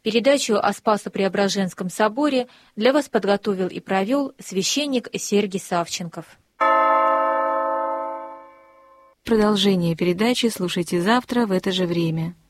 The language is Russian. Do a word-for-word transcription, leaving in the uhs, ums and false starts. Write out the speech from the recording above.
Передачу о Спасо-Преображенском соборе для вас подготовил и провел священник Сергий Савченков. Продолжение передачи слушайте завтра в это же время.